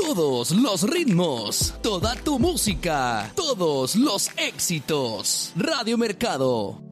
Todos los ritmos, toda tu música, todos los éxitos. Radio Mercado.